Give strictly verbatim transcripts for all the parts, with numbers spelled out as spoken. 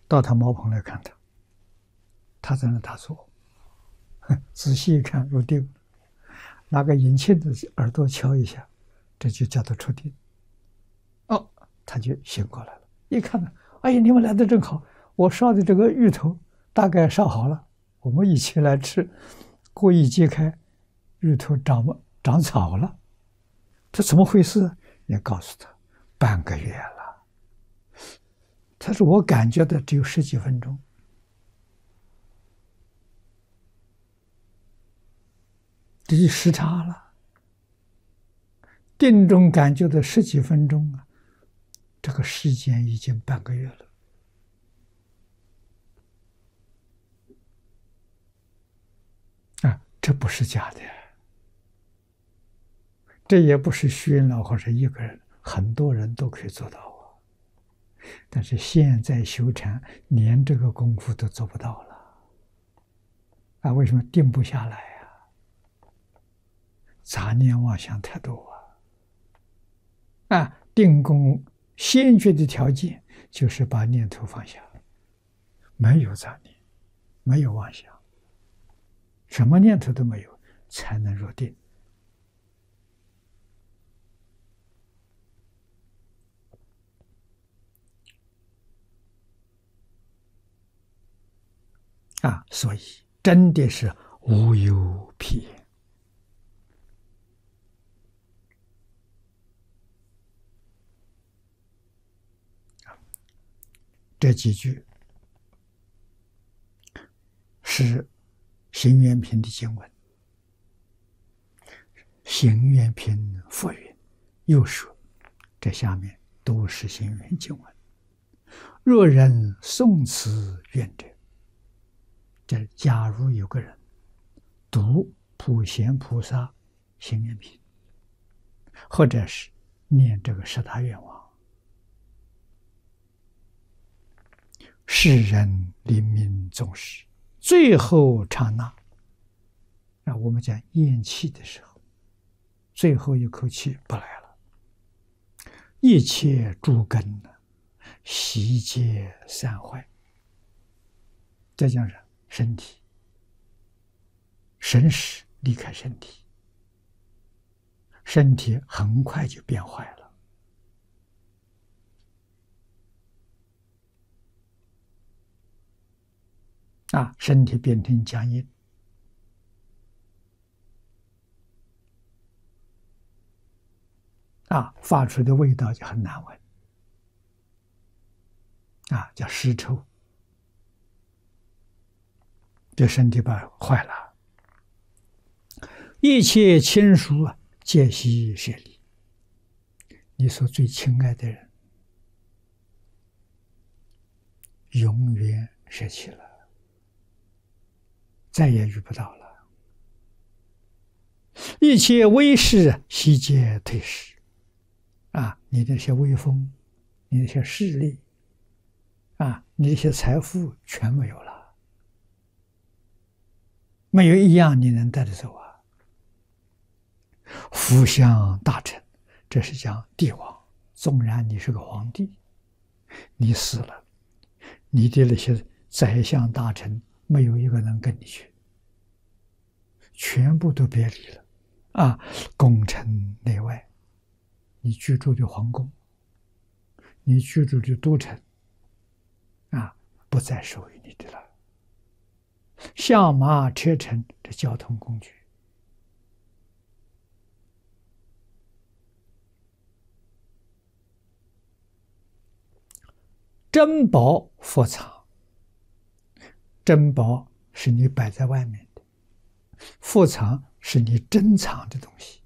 到他茅棚来看他，他在那打坐，仔细一看入定，拿个银磬的耳朵敲一下，这就叫做出定。哦，他就醒过来了，一看呢，哎呀，你们来的正好，我烧的这个芋头大概烧好了，我们一起来吃。故意揭开，芋头长长草了，这怎么回事？你告诉他，半个月了。他说我感觉的只有十几分钟。这就时差了。定中感觉的十几分钟啊，这个时间已经半个月了。啊，这不是假的，这也不是虚云老和尚一个人，很多人都可以做到啊。但是现在修禅连这个功夫都做不到了，啊，为什么定不下来呀？杂念妄想太多啊！啊，定功先决的条件就是把念头放下，没有杂念，没有妄想，什么念头都没有，才能入定。啊，所以真的是无有疲厌。这几句是行愿品的经文。行愿品复云，又说，这下面都是行愿经文。若人诵此愿者，这假如有个人读普贤菩萨行愿品，或者是念这个十大愿望，世人临命终时，最后刹那，啊，我们讲咽气的时候，最后一口气不来了，一切诸根悉皆散坏。再加上身体，神识离开身体，身体很快就变坏了。啊，身体变成僵硬，啊，发出的味道就很难闻，啊，叫尸臭，这身体把坏了。一切亲属啊，皆悉舍离。你所最亲爱的人，永远舍弃了，再也遇不到了。一切威势悉皆退失。啊，你这些威风，你这些势力，啊，你这些财富全没有了，没有一样你能带得走啊。福相大臣，这是讲帝王，纵然你是个皇帝，你死了，你的那些宰相大臣没有一个能跟你去，全部都别离了。啊，功臣内外，你居住的皇宫，你居住的都城，啊，不再属于你的了。象马车乘这交通工具，珍宝佛藏，珍宝是你摆在外面的，佛藏是你珍藏的东西，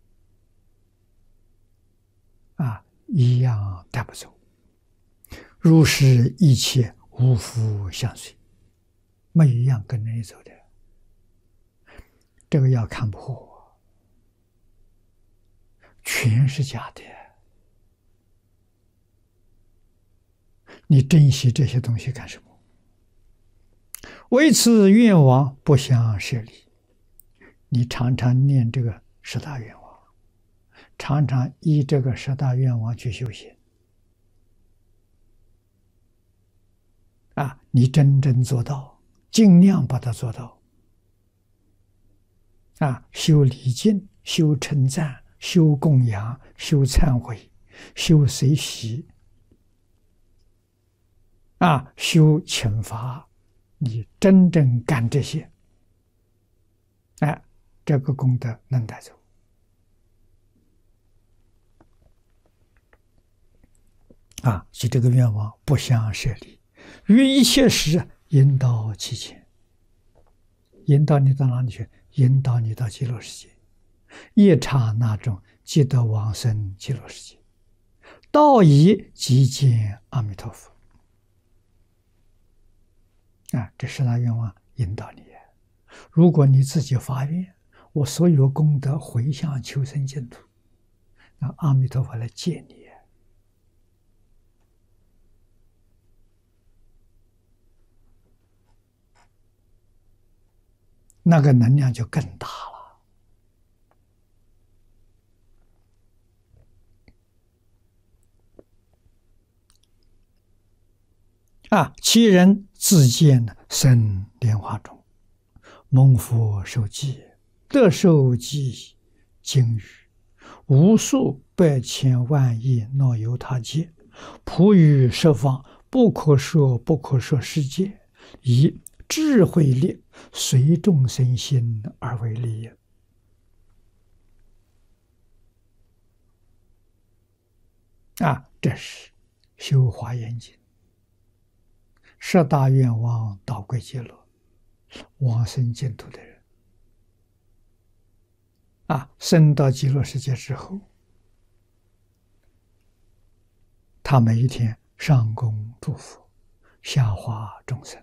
啊，一样带不走。如是一切无福相随，没有一样跟着你走的。这个要看破，全是假的。你珍惜这些东西干什么？为此愿望不相舍离。你常常念这个十大愿望，常常依这个十大愿望去修行。 啊，你真正做到，尽量把它做到。啊，修礼敬，修称赞，修供养，修忏悔，修随喜，啊，修惩罚，你真正干这些，哎，这个功德能带走。啊，就这个愿望不相舍离，于一切时引导其前。引导你到哪里去？引导你到极乐世界，一刹那中即得往生极乐世界，道已即见阿弥陀佛。啊，这是他愿望引导你。如果你自己发愿，我所有功德回向求生净土，那阿弥陀佛来接你。那个能量就更大了。啊，其人自见生莲花中，蒙佛受记，得受记经语，无数百千万亿若由他界，普于十方不可说不可说世界，以智慧力随众生心而为利也。啊，这是修华严经，十大愿望导归极乐，往生净土的人，啊，生到极乐世界之后，他每一天上供诸佛，下化众生。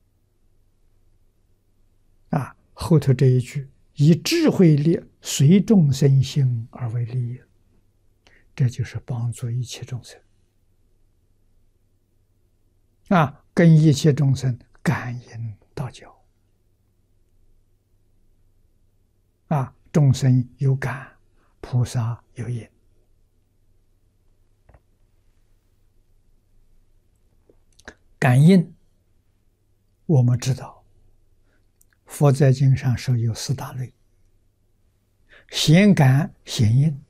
啊，后头这一句以智慧力随众生心而为利益，这就是帮助一切众生，啊，跟一切众生感应道交。啊，众生有感，菩萨有应。感应，我们知道。佛在经上说有四大类：显感、显应。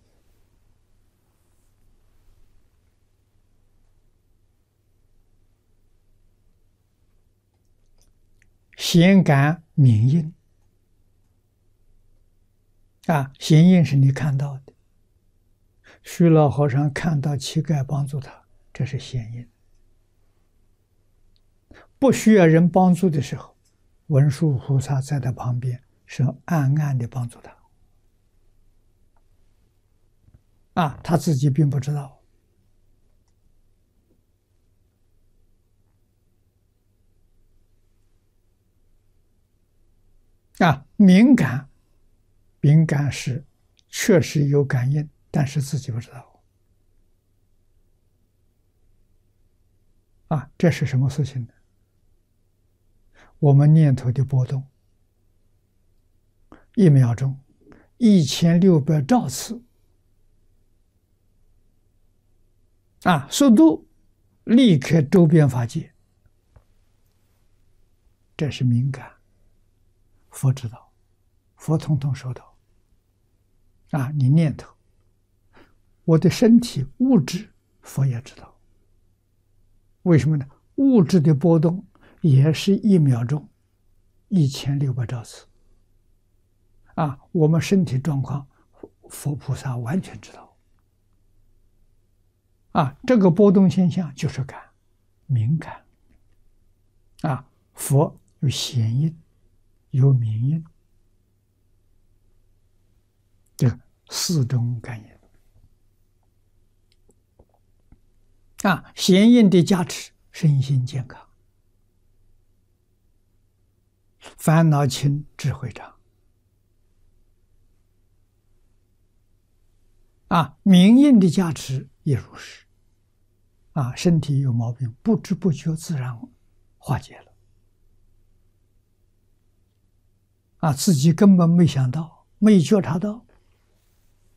显感明应。啊，显应是你看到的。虚老和尚看到乞丐帮助他，这是显应。不需要人帮助的时候，文殊菩萨在他旁边是暗暗的帮助他，啊，他自己并不知道。啊，敏感，敏感是确实有感应，但是自己不知道。啊，这是什么事情呢？我们念头的波动，一秒钟一千六百兆次，啊，速度立刻周边法界，这是敏感。佛知道，佛统统收到。啊，你念头，我的身体物质，佛也知道。为什么呢？物质的波动也是一秒钟一千六百兆次。啊，我们身体状况，佛菩萨完全知道。啊，这个波动现象就是感，敏感。啊，佛有显应，有明应，这个四种感应。啊，显应的加持，身心健康，烦恼轻，智慧长。啊，明应的加持也如是。啊，身体有毛病，不知不觉自然化解了。啊，自己根本没想到，没觉察到。